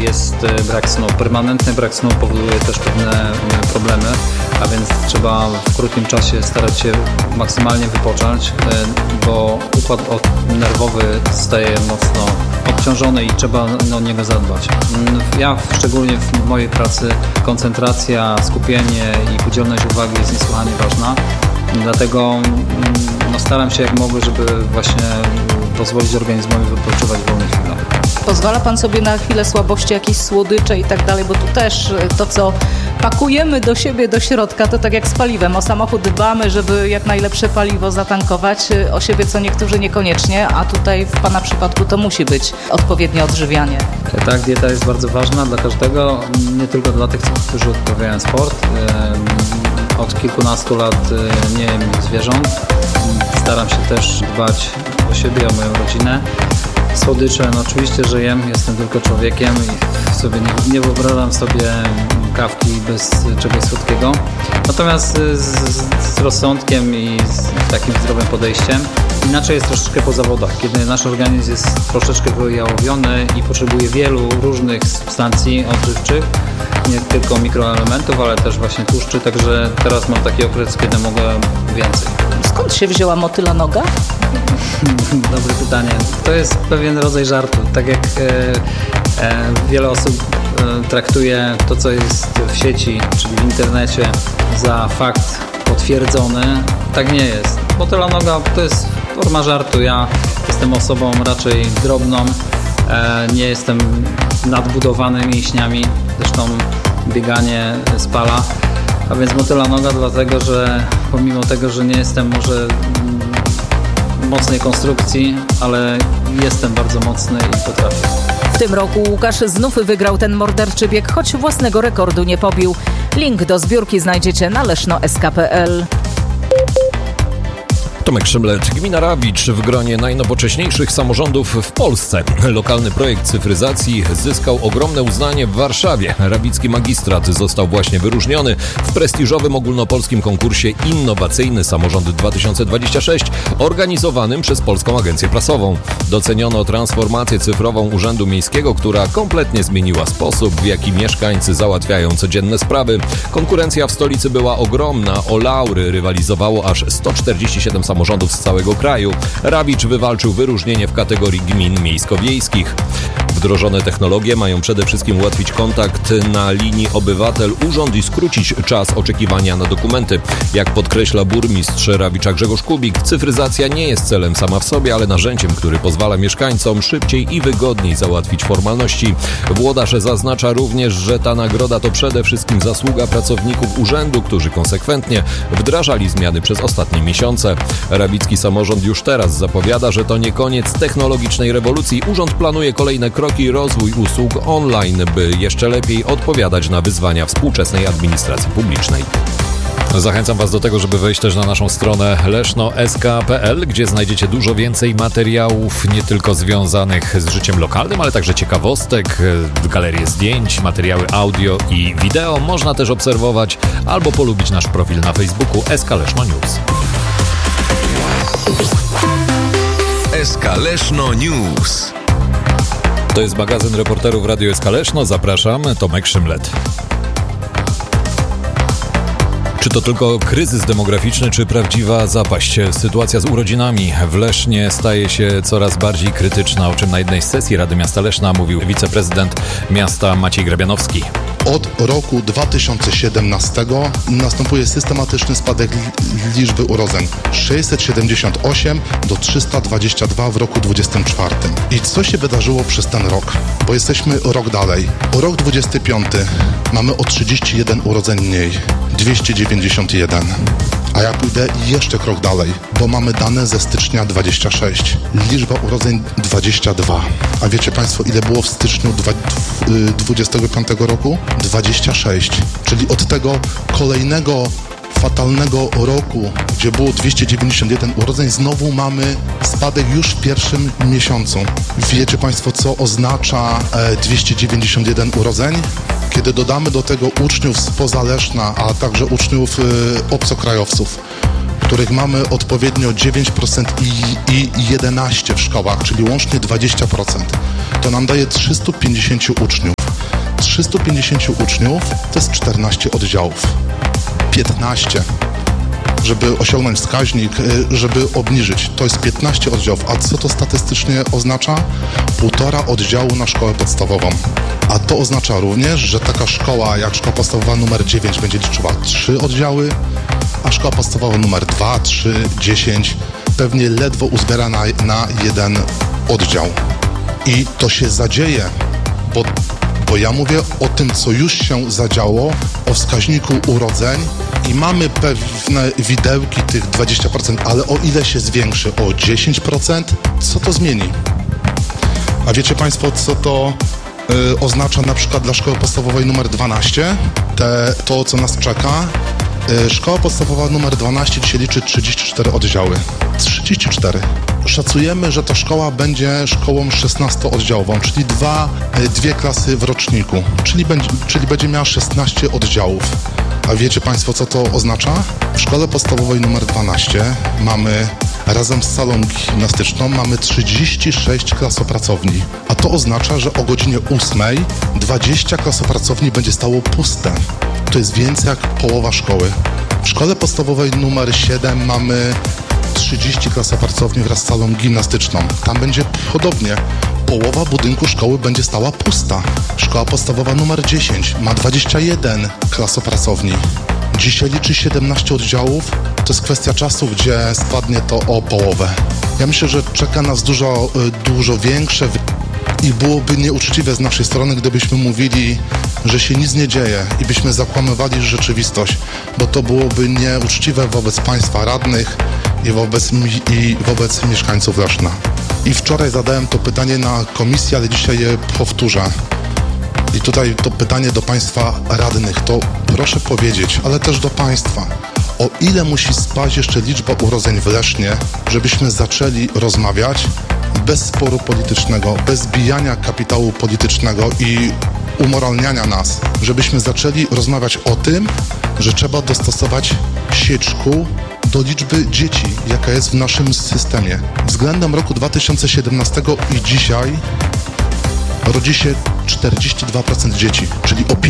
jest brak snu. Permanentny brak snu powoduje też pewne problemy, a więc trzeba w krótkim czasie starać się maksymalnie wypocząć, bo układ nerwowy staje mocno obciążony i trzeba o niego zadbać. Ja szczególnie w mojej pracy koncentracja, skupienie i podzielność uwagi jest niesłychanie ważna. Dlatego staram się jak mogę, żeby właśnie pozwolić organizmowi wypoczywać w wolnych chwilach. Pozwala Pan sobie na chwilę słabości, jakieś słodycze i tak dalej, bo tu też to, co pakujemy do siebie, do środka, to tak jak z paliwem. O samochód dbamy, żeby jak najlepsze paliwo zatankować, o siebie co niektórzy niekoniecznie, a tutaj w Pana przypadku to musi być odpowiednie odżywianie. Tak, dieta jest bardzo ważna dla każdego, nie tylko dla tych, którzy uprawiają sport. Od kilkunastu lat nie jem zwierząt. Staram się też dbać o siebie, o moją rodzinę. Słodycze, oczywiście, że jem, jestem tylko człowiekiem i sobie nie wyobrażam sobie kawki bez czegoś słodkiego. Natomiast z rozsądkiem i z takim zdrowym podejściem. Inaczej jest troszeczkę po zawodach, kiedy nasz organizm jest troszeczkę wyjałowiony i potrzebuje wielu różnych substancji odżywczych, nie tylko mikroelementów, ale też właśnie tłuszczy, także teraz mam taki okres, kiedy mogę więcej. Skąd się wzięła motyla noga? Dobre pytanie. To jest pewien rodzaj żartu. Tak jak wiele osób traktuje to, co jest w sieci, czyli w internecie, za fakt potwierdzony, tak nie jest. Motyla noga to jest forma żartu. Ja jestem osobą raczej drobną, nie jestem nadbudowany mięśniami, zresztą bieganie spala. A więc motyla noga dlatego, że pomimo tego, że nie jestem może mocnej konstrukcji, ale jestem bardzo mocny i potrafię. W tym roku Łukasz znów wygrał ten morderczy bieg, choć własnego rekordu nie pobił. Link do zbiórki znajdziecie na leszno.sk.pl. Tomek Szymlet. Gmina Rawicz w gronie najnowocześniejszych samorządów w Polsce. Lokalny projekt cyfryzacji zyskał ogromne uznanie w Warszawie. Rawicki magistrat został właśnie wyróżniony w prestiżowym ogólnopolskim konkursie Innowacyjny Samorząd 2026 organizowanym przez Polską Agencję Prasową. Doceniono transformację cyfrową Urzędu Miejskiego, która kompletnie zmieniła sposób, w jaki mieszkańcy załatwiają codzienne sprawy. Konkurencja w stolicy była ogromna. O laury rywalizowało aż 147 samorządów z całego kraju. Rawicz wywalczył wyróżnienie w kategorii gmin miejsko-wiejskich. Wdrożone technologie mają przede wszystkim ułatwić kontakt na linii obywatel-urząd i skrócić czas oczekiwania na dokumenty. Jak podkreśla burmistrz Rawicza Grzegorz Kubik, cyfryzacja nie jest celem sama w sobie, ale narzędziem, który pozwala mieszkańcom szybciej i wygodniej załatwić formalności. Włodarz zaznacza również, że ta nagroda to przede wszystkim zasługa pracowników urzędu, którzy konsekwentnie wdrażali zmiany przez ostatnie miesiące. Rawicki samorząd już teraz zapowiada, że to nie koniec technologicznej rewolucji. Urząd planuje kolejne kroki i rozwój usług online, by jeszcze lepiej odpowiadać na wyzwania współczesnej administracji publicznej. Zachęcam Was do tego, żeby wejść też na naszą stronę leszno.sk.pl, gdzie znajdziecie dużo więcej materiałów, nie tylko związanych z życiem lokalnym, ale także ciekawostek, galerie zdjęć, materiały audio i wideo. Można też obserwować albo polubić nasz profil na Facebooku SK Leszno News. SK Leszno News. To jest magazyn reporterów Radio SK Leszno. Zapraszam, Tomek Szymlet. Czy to tylko kryzys demograficzny, czy prawdziwa zapaść? Sytuacja z urodzinami w Lesznie staje się coraz bardziej krytyczna, o czym na jednej z sesji Rady Miasta Leszna mówił wiceprezydent miasta Maciej Grabianowski. Od roku 2017 następuje systematyczny spadek liczby urodzeń. 678 do 322 w roku 2024. I co się wydarzyło przez ten rok? Bo jesteśmy rok dalej. Rok 2025 mamy o 31 urodzeń mniej. 291. A ja pójdę jeszcze krok dalej, bo mamy dane ze stycznia 26. Liczba urodzeń 22. A wiecie Państwo, ile było w styczniu 25 roku? 26. Czyli od tego kolejnego fatalnego roku, gdzie było 291 urodzeń, znowu mamy spadek już w pierwszym miesiącu. Wiecie Państwo, co oznacza 291 urodzeń? Kiedy dodamy do tego uczniów spoza Leszna, a także uczniów obcokrajowców, których mamy odpowiednio 9% i 11% w szkołach, czyli łącznie 20%, to nam daje 350 uczniów. 350 uczniów to jest 14 oddziałów. 15. Żeby osiągnąć wskaźnik, żeby obniżyć, to jest 15 oddziałów. A co to statystycznie oznacza? 1,5 oddziału na szkołę podstawową. A to oznacza również, że taka szkoła jak szkoła podstawowa numer 9 będzie liczyła 3 oddziały, a szkoła podstawowa numer 2, 3, 10 pewnie ledwo uzbiera na jeden oddział. I to się zadzieje, bo ja mówię o tym, co już się zadziało, o wskaźniku urodzeń i mamy pewne widełki tych 20%, ale o ile się zwiększy? O 10%? Co to zmieni? A wiecie Państwo, co to oznacza na przykład dla szkoły podstawowej numer 12? To, co nas czeka? Szkoła podstawowa numer 12 dzisiaj liczy 34 oddziały. 34. Szacujemy, że ta szkoła będzie szkołą 16-oddziałową, czyli dwie klasy w roczniku, czyli będzie miała 16 oddziałów. A wiecie Państwo, co to oznacza? W szkole podstawowej numer 12 mamy razem z salą gimnastyczną mamy 36 klasopracowni. A to oznacza, że o godzinie 8 20 klasopracowni będzie stało puste. To jest więcej jak połowa szkoły. W szkole podstawowej numer 7 mamy 30 klasopracowni wraz z salą gimnastyczną. Tam będzie podobnie. Połowa budynku szkoły będzie stała pusta. Szkoła podstawowa numer 10 ma 21 klasopracowni. Dzisiaj liczy 17 oddziałów. To jest kwestia czasu, gdzie spadnie to o połowę. Ja myślę, że czeka nas dużo większe i byłoby nieuczciwe z naszej strony, gdybyśmy mówili, że się nic nie dzieje i byśmy zakłamywali rzeczywistość, bo to byłoby nieuczciwe wobec państwa radnych i wobec mieszkańców Leszna. I wczoraj zadałem to pytanie na komisji, ale dzisiaj je powtórzę. I tutaj to pytanie do państwa radnych, to proszę powiedzieć, ale też do państwa, o ile musi spaść jeszcze liczba urodzeń w Lesznie, żebyśmy zaczęli rozmawiać bez sporu politycznego, bez bijania kapitału politycznego i umoralniania nas, żebyśmy zaczęli rozmawiać o tym, że trzeba dostosować sieć szkół do liczby dzieci, jaka jest w naszym systemie. Względem roku 2017 i dzisiaj rodzi się 42% dzieci, czyli o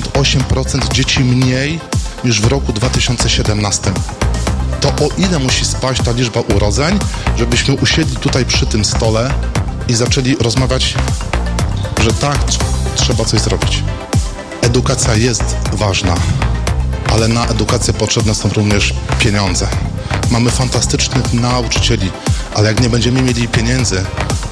58% dzieci mniej niż w roku 2017. To o ile musi spaść ta liczba urodzeń, żebyśmy usiedli tutaj przy tym stole i zaczęli rozmawiać, że tak, trzeba coś zrobić. Edukacja jest ważna, ale na edukację potrzebne są również pieniądze. Mamy fantastycznych nauczycieli, ale jak nie będziemy mieli pieniędzy,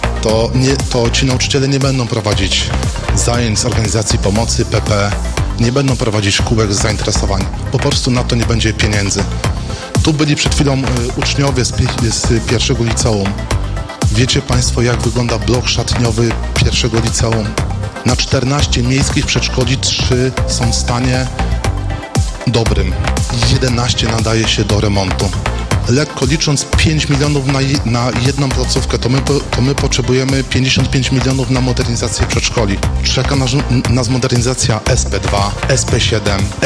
to ci nauczyciele nie będą prowadzić zajęć z organizacji pomocy PP, nie będą prowadzić kółek z zainteresowań. Po prostu na to nie będzie pieniędzy. Tu byli przed chwilą uczniowie z pierwszego liceum. Wiecie Państwo, jak wygląda blok szatniowy pierwszego liceum? Na 14 miejskich przedszkoli 3 są w stanie dobrym. 11 nadaje się do remontu. Lekko licząc 5 milionów na jedną placówkę, to my potrzebujemy 55 milionów na modernizację przedszkoli. Czeka nas modernizacja SP2, SP7,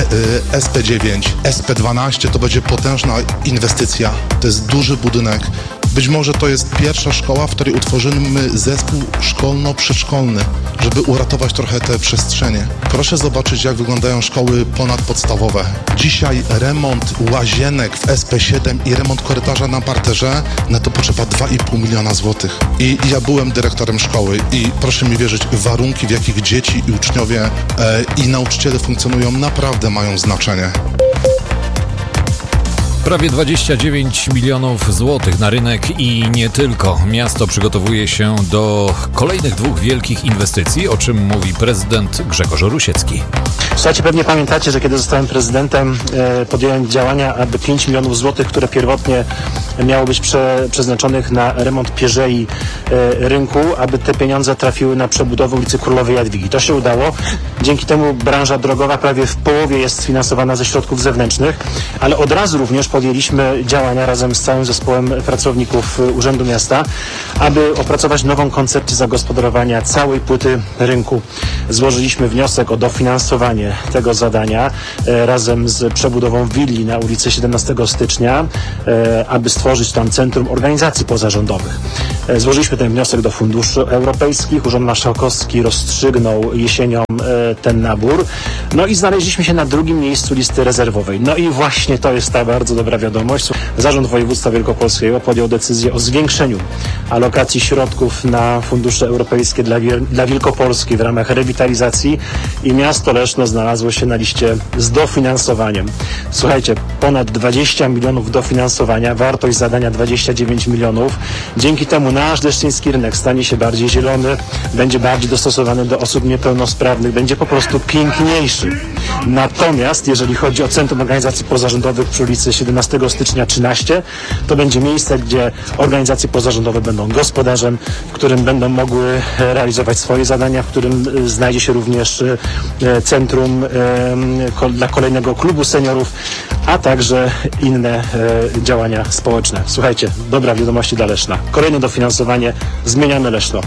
SP9, SP12, to będzie potężna inwestycja. To jest duży budynek. Być może to jest pierwsza szkoła, w której utworzymy zespół szkolno-przedszkolny, żeby uratować trochę te przestrzenie. Proszę zobaczyć, jak wyglądają szkoły ponadpodstawowe. Dzisiaj remont łazienek w SP7 i remont korytarza na parterze, na to potrzeba 2,5 miliona złotych. I ja byłem dyrektorem szkoły i proszę mi wierzyć, warunki, w jakich dzieci i uczniowie i nauczyciele funkcjonują, naprawdę mają znaczenie. Prawie 29 milionów złotych na rynek i nie tylko. Miasto przygotowuje się do kolejnych 2 wielkich inwestycji, o czym mówi prezydent Grzegorz Rusiecki. Słuchajcie, pewnie pamiętacie, że kiedy zostałem prezydentem, podjąłem działania, aby 5 milionów złotych, które pierwotnie miało być przeznaczonych na remont pierzei rynku, aby te pieniądze trafiły na przebudowę ulicy Królowej Jadwigi. To się udało. Dzięki temu branża drogowa prawie w połowie jest sfinansowana ze środków zewnętrznych, ale od razu również podjęliśmy działania razem z całym zespołem pracowników Urzędu Miasta, aby opracować nową koncepcję zagospodarowania całej płyty rynku. Złożyliśmy wniosek o dofinansowanie tego zadania razem z przebudową willi na ulicy 17 stycznia, aby stworzyć tam Centrum Organizacji Pozarządowych. Złożyliśmy ten wniosek do funduszy europejskich. Urząd Marszałkowski rozstrzygnął jesienią ten nabór. No i znaleźliśmy się na drugim miejscu listy rezerwowej. No i właśnie to jest ta bardzo dobra wiadomość. Zarząd Województwa Wielkopolskiego podjął decyzję o zwiększeniu alokacji środków na fundusze europejskie dla Wielkopolski w ramach rewitalizacji i miasto Leszno znalazło się na liście z dofinansowaniem. Słuchajcie, ponad 20 milionów dofinansowania, wartość zadania 29 milionów. Dzięki temu nasz leszczyński rynek stanie się bardziej zielony, będzie bardziej dostosowany do osób niepełnosprawnych, będzie po prostu piękniejszy. Natomiast jeżeli chodzi o Centrum Organizacji Pozarządowych przy ulicy 17 stycznia 13, to będzie miejsce, gdzie organizacje pozarządowe będą gospodarzem, w którym będą mogły realizować swoje zadania, w którym znajdzie się również centrum dla kolejnego klubu seniorów, a także inne działania społeczne. Słuchajcie, dobra wiadomości dla Leszna. Kolejne dofinansowanie, zmieniamy Leszno.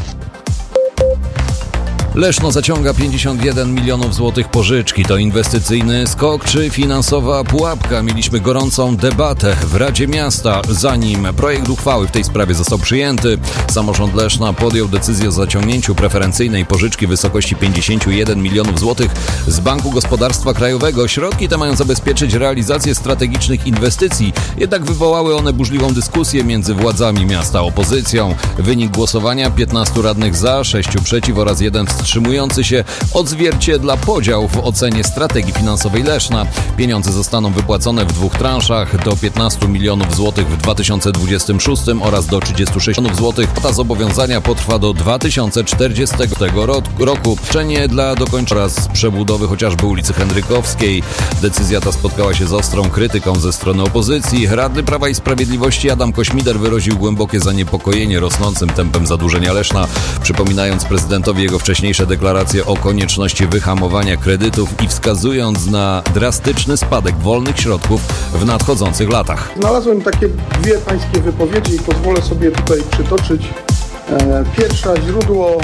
Leszno zaciąga 51 milionów złotych pożyczki. To inwestycyjny skok czy finansowa pułapka? Mieliśmy gorącą debatę w Radzie Miasta, zanim projekt uchwały w tej sprawie został przyjęty. Samorząd Leszna podjął decyzję o zaciągnięciu preferencyjnej pożyczki w wysokości 51 milionów złotych z Banku Gospodarstwa Krajowego. Środki te mają zabezpieczyć realizację strategicznych inwestycji. Jednak wywołały one burzliwą dyskusję między władzami miasta a opozycją. Wynik głosowania: 15 radnych za, 6 przeciw oraz 1 wstrzymujący się odzwierciedla podział w ocenie strategii finansowej Leszna. Pieniądze zostaną wypłacone w 2 transzach, do 15 milionów złotych w 2026 oraz do 36 milionów złotych. Ta zobowiązania potrwa do 2040 roku. Czenie dla dokończenia oraz przebudowy chociażby ulicy Henrykowskiej. Decyzja ta spotkała się z ostrą krytyką ze strony opozycji. Radny Prawa i Sprawiedliwości Adam Kośmider wyraził głębokie zaniepokojenie rosnącym tempem zadłużenia Leszna, przypominając prezydentowi jego wcześniejsze deklaracje o konieczności wyhamowania kredytów i wskazując na drastyczny spadek wolnych środków w nadchodzących latach. Znalazłem takie 2 pańskie wypowiedzi i pozwolę sobie tutaj przytoczyć. Pierwsza, źródło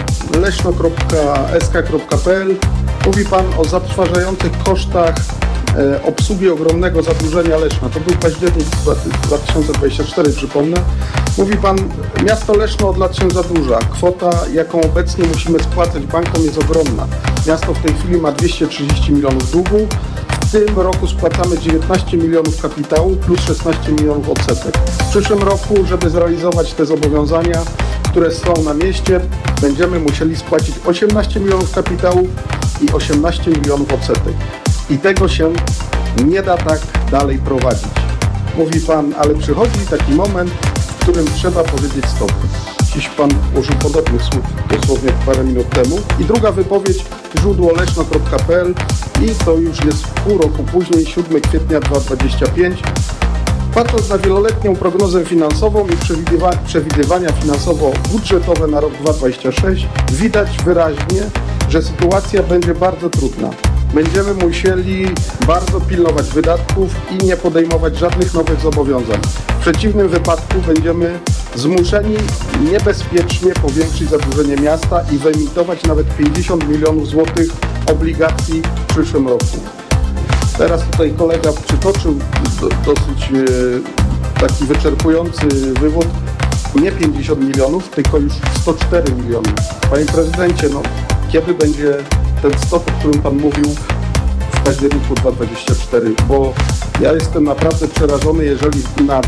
leszno.sk.pl. Mówi pan o zatrważających kosztach obsługi ogromnego zadłużenia Leszna. To był październik 2024, przypomnę. Mówi pan, miasto Leszno od lat się zadłuża. Kwota, jaką obecnie musimy spłacać bankom, jest ogromna. Miasto w tej chwili ma 230 milionów długu. W tym roku spłacamy 19 milionów kapitału plus 16 milionów odsetek. W przyszłym roku, żeby zrealizować te zobowiązania, które są na mieście, będziemy musieli spłacić 18 milionów kapitału i 18 milionów odsetek. I tego się nie da tak dalej prowadzić. Mówi pan, ale przychodzi taki moment, w którym trzeba powiedzieć stop. Dziś pan użył podobnych słów dosłownie parę minut temu. I druga wypowiedź, źródło leszno.pl i to już jest pół roku później, 7 kwietnia 2025. Patrząc na wieloletnią prognozę finansową i przewidywania finansowo-budżetowe na rok 2026, widać wyraźnie, że sytuacja będzie bardzo trudna. Będziemy musieli bardzo pilnować wydatków i nie podejmować żadnych nowych zobowiązań. W przeciwnym wypadku będziemy zmuszeni niebezpiecznie powiększyć zadłużenie miasta i wyemitować nawet 50 milionów złotych obligacji w przyszłym roku. Teraz tutaj kolega przytoczył dosyć taki wyczerpujący wywód. Nie 50 milionów, tylko już 104 miliony. Panie prezydencie, kiedy będzie ten stop, o którym pan mówił w październiku 2024? Bo ja jestem naprawdę przerażony, jeżeli na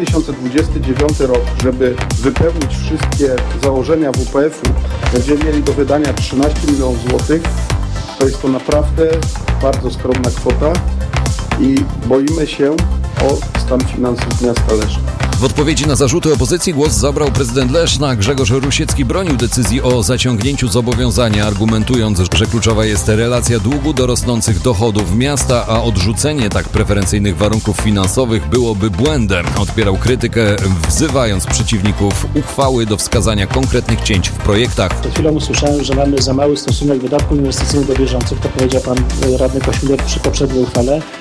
2029 rok, żeby wypełnić wszystkie założenia WPF-u, będziemy mieli do wydania 13 milionów złotych, to jest to naprawdę bardzo skromna kwota i boimy się o stan finansów miasta Leszna. W odpowiedzi na zarzuty opozycji głos zabrał prezydent Leszna. Grzegorz Rusiecki bronił decyzji o zaciągnięciu zobowiązania, argumentując, że kluczowa jest relacja długu do rosnących dochodów miasta, a odrzucenie tak preferencyjnych warunków finansowych byłoby błędem. Odpierał krytykę, wzywając przeciwników uchwały do wskazania konkretnych cięć w projektach. Przed chwilą usłyszałem, że mamy za mały stosunek wydatków inwestycyjnych do bieżących. To powiedział pan radny Kośmider przy poprzedniej uchwale.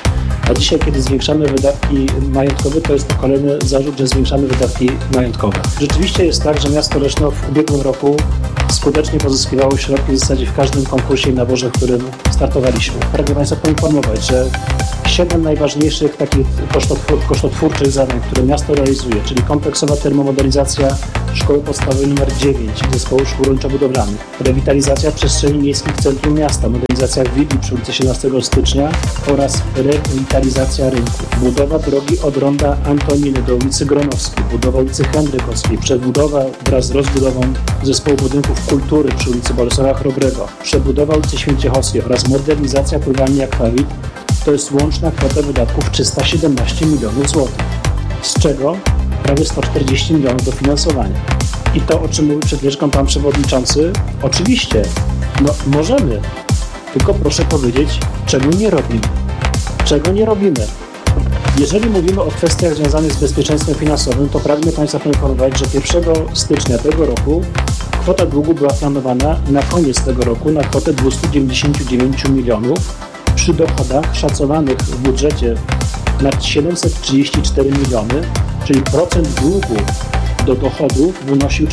A dzisiaj, kiedy zwiększamy wydatki majątkowe, to jest to kolejny zarzut, że zwiększamy wydatki majątkowe. Rzeczywiście jest tak, że miasto Leszno w ubiegłym roku skutecznie pozyskiwało środki w zasadzie w każdym konkursie i naborze, w którym startowaliśmy. Pragnę Państwa poinformować, że 7 najważniejszych takich kosztotwórczych zadań, które miasto realizuje, czyli kompleksowa termomodernizacja Szkoły Podstawowej nr 9 i Zespołu Szkół Rolniczo-Budowlanych, rewitalizacja przestrzeni miejskich w centrum miasta, modernizacja Willi przy ulicy 17 stycznia oraz rewitalizacja rynku, budowa drogi od ronda Antoniny do ulicy Gronowskiej, budowa ulicy Henrykowskiej, przebudowa wraz z rozbudową Zespołu Budynków Kultury przy ulicy Bolesława Chrobrego, przebudowa ulicy Święciechowskiej oraz modernizacja pływalni Akwawit, to jest łączna kwota wydatków 317 milionów złotych, z czego prawie 140 milionów dofinansowania. I to, o czym mówił przed chwileczką pan przewodniczący, oczywiście, możemy, tylko proszę powiedzieć, czego nie robimy. Czego nie robimy? Jeżeli mówimy o kwestiach związanych z bezpieczeństwem finansowym, to pragnę Państwa poinformować, że 1 stycznia tego roku kwota długu była planowana na koniec tego roku na kwotę 299 milionów, przy dochodach szacowanych w budżecie na 734 miliony, czyli procent długu do dochodów wynosił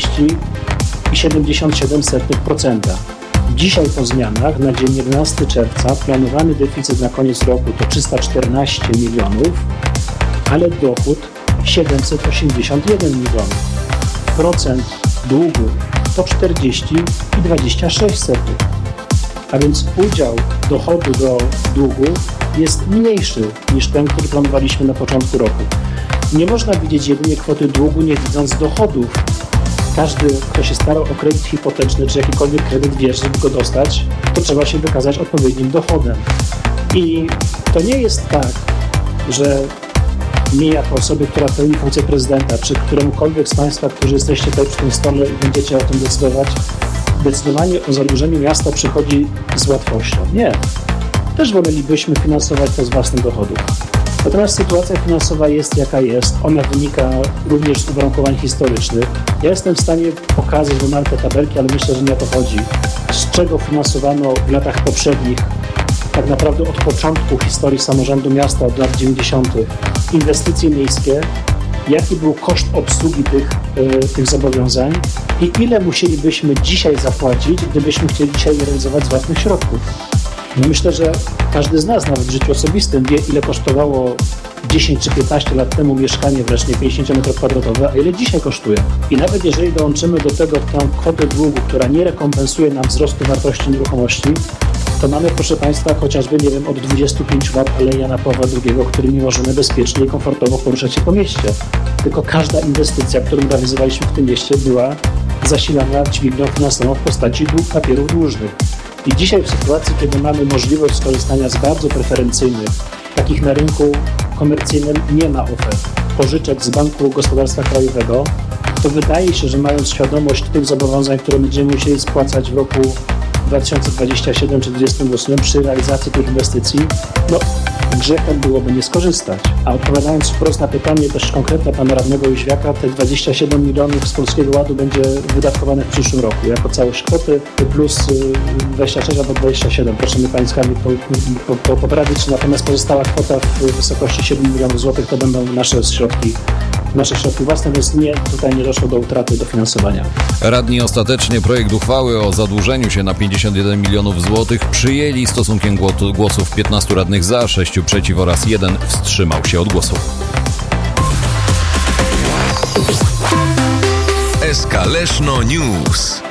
40,77%. Dzisiaj po zmianach na dzień 11 czerwca planowany deficyt na koniec roku to 314 milionów, ale dochód 781 milionów. Procent długu to 40,26%. A więc udział dochodu do długu jest mniejszy niż ten, który planowaliśmy na początku roku. Nie można widzieć jedynie kwoty długu, nie widząc dochodów. Każdy, kto się starał o kredyt hipoteczny, czy jakikolwiek kredyt wierzyć, żeby go dostać, to trzeba się wykazać odpowiednim dochodem. I to nie jest tak, że mnie jako osoby, która pełni funkcję prezydenta, czy któremukolwiek z Państwa, którzy jesteście tutaj przy tym stole i będziecie o tym decydować, decydowanie o zadłużeniu miasta przychodzi z łatwością. Nie. Też wolelibyśmy finansować to z własnych dochodów. Natomiast sytuacja finansowa jest jaka jest. Ona wynika również z uwarunkowań historycznych. Ja jestem w stanie pokazać, bo mam te tabelki, ale myślę, że nie o to chodzi. Z czego finansowano w latach poprzednich, tak naprawdę od początku historii samorządu miasta, od lat 90. inwestycje miejskie, jaki był koszt obsługi tych zobowiązań i ile musielibyśmy dzisiaj zapłacić, gdybyśmy chcieli dzisiaj je realizować z własnych środków. Myślę, że każdy z nas, nawet w życiu osobistym, wie, ile kosztowało 10 czy 15 lat temu mieszkanie w Lesznie 50 m2, a ile dzisiaj kosztuje. I nawet jeżeli dołączymy do tego tę kwotę długu, która nie rekompensuje nam wzrostu wartości nieruchomości, to mamy, proszę Państwa, chociażby, od 25 lat Alei Jana Pawła II, którymi możemy bezpiecznie i komfortowo poruszać się po mieście. Tylko każda inwestycja, którą realizowaliśmy w tym mieście, była zasilana dźwignią finansową w postaci papierów dłużnych. I dzisiaj w sytuacji, kiedy mamy możliwość skorzystania z bardzo preferencyjnych, takich na rynku komercyjnym nie ma ofert, pożyczek z Banku Gospodarstwa Krajowego, to wydaje się, że mając świadomość tych zobowiązań, które będziemy musieli spłacać w roku 2027 czy 2028 przy realizacji tych inwestycji, grzechem byłoby nie skorzystać. A odpowiadając wprost na pytanie dość konkretne pana radnego Jóźwiaka, te 27 milionów z Polskiego Ładu będzie wydatkowane w przyszłym roku jako całość kwoty plus 26 albo 27. Proszę mnie Państwami poprawić, natomiast pozostała kwota w wysokości 7 milionów złotych to będą nasze środki własne, więc tutaj nie doszło do utraty dofinansowania. Radni ostatecznie projekt uchwały o zadłużeniu się na 51 milionów złotych przyjęli stosunkiem głosów 15 radnych za, 6 przeciw oraz 1 wstrzymał się od głosu. SK Leszno News.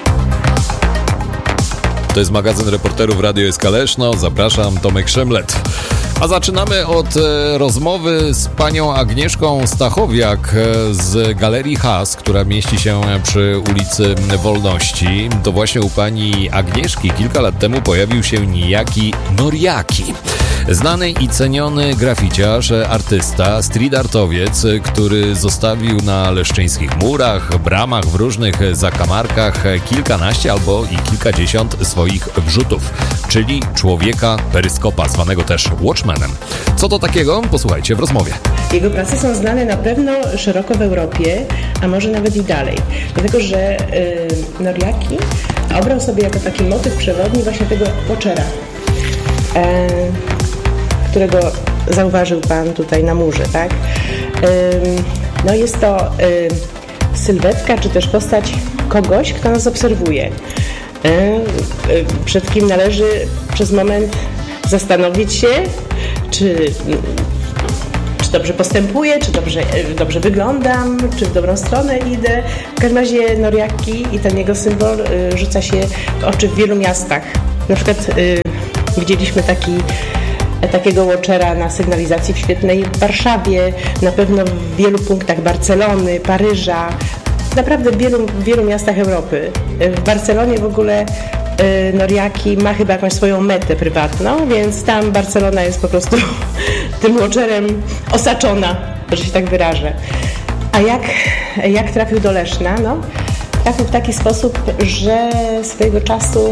To jest magazyn reporterów Radio SK Leszno. Zapraszam, Tomek Szemlet. A zaczynamy od rozmowy z panią Agnieszką Stachowiak z Galerii Has, która mieści się przy ulicy Wolności. To właśnie u pani Agnieszki kilka lat temu pojawił się niejaki Noriaki. Znany i ceniony graficiarz, artysta, street artowiec, który zostawił na leszczyńskich murach, bramach, w różnych zakamarkach kilkanaście albo i kilkadziesiąt swoich wrzutów, czyli człowieka peryskopa, zwanego też Watchmanem. Co to takiego? Posłuchajcie w rozmowie. Jego prace są znane na pewno szeroko w Europie, a może nawet i dalej. Dlatego, że Noriaki obrał sobie jako taki motyw przewodni właśnie tego Watchera, którego zauważył pan tutaj na murze, tak? No jest to sylwetka, czy też postać kogoś, kto nas obserwuje, przed kim należy przez moment zastanowić się, czy dobrze postępuję, czy dobrze wyglądam, czy w dobrą stronę idę. W każdym razie Noriaki i ten jego symbol rzuca się w oczy w wielu miastach. Na przykład widzieliśmy takiego watchera na sygnalizacji w świetnej Warszawie, na pewno w wielu punktach Barcelony, Paryża, naprawdę w wielu miastach Europy. W Barcelonie w ogóle Noriaki ma chyba jakąś swoją metę prywatną, więc tam Barcelona jest po prostu tym watcherem osaczona, że się tak wyrażę. A jak trafił do Leszna? No, trafił w taki sposób, że swojego czasu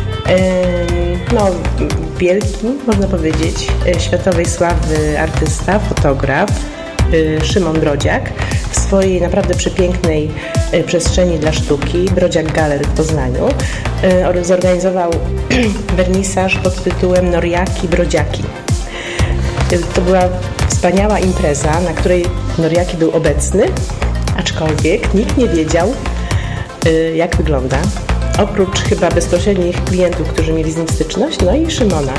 wielki, można powiedzieć, światowej sławy artysta, fotograf Szymon Brodziak w swojej naprawdę przepięknej przestrzeni dla sztuki, Brodziak Gallery w Poznaniu, zorganizował wernisaż pod tytułem Noriaki Brodziaki. To była wspaniała impreza, na której Noriaki był obecny, aczkolwiek nikt nie wiedział, jak wygląda. Oprócz chyba bezpośrednich klientów, którzy mieli z nim styczność, no i Szymona.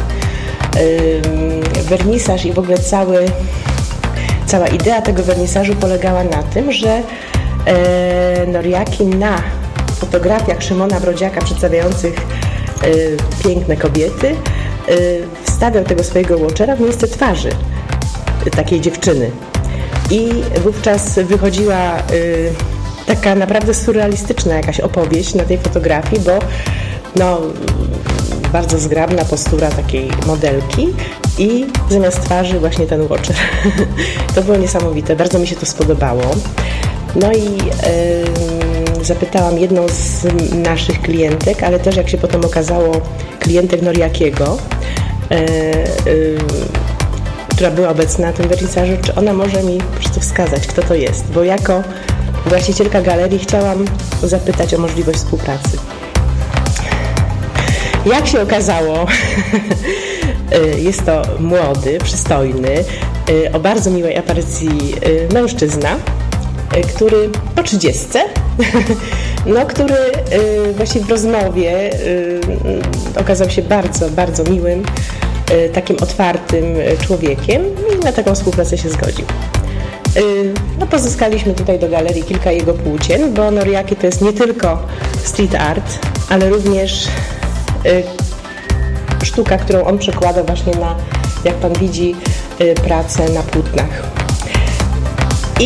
Wernisaż i w ogóle cała idea tego wernisażu polegała na tym, że Noriaki na fotografiach Szymona Brodziaka przedstawiających piękne kobiety wstawiał tego swojego watchera w miejsce twarzy takiej dziewczyny. I wówczas wychodziła taka naprawdę surrealistyczna jakaś opowieść na tej fotografii, bo bardzo zgrabna postura takiej modelki i zamiast twarzy właśnie ten watcher. To było niesamowite, bardzo mi się to spodobało. No i zapytałam jedną z naszych klientek, ale też jak się potem okazało klientek Noriakiego, która była obecna na tym wernisażu, czy ona może mi po prostu wskazać, kto to jest, bo jako właścicielka galerii chciałam zapytać o możliwość współpracy. Jak się okazało, jest to młody, przystojny, o bardzo miłej aparycji mężczyzna, który po 30, który właśnie w rozmowie okazał się bardzo, bardzo miłym, takim otwartym człowiekiem i na taką współpracę się zgodził. Pozyskaliśmy tutaj do galerii kilka jego płócien, bo Noriaki to jest nie tylko street art, ale również sztuka, którą on przekłada właśnie na, jak pan widzi, pracę na płótnach. I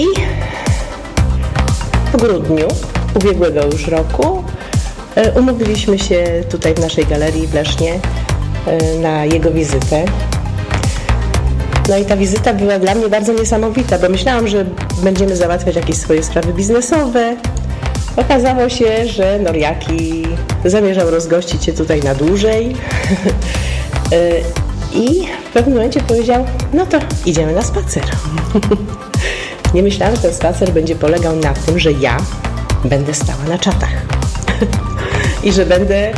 w grudniu ubiegłego już roku umówiliśmy się tutaj w naszej galerii w Lesznie na jego wizytę. No i ta wizyta była dla mnie bardzo niesamowita, bo myślałam, że będziemy załatwiać jakieś swoje sprawy biznesowe. Okazało się, że Noriaki zamierzał rozgościć się tutaj na dłużej i w pewnym momencie powiedział, no to idziemy na spacer. Nie myślałam, że ten spacer będzie polegał na tym, że ja będę stała na czatach i że będę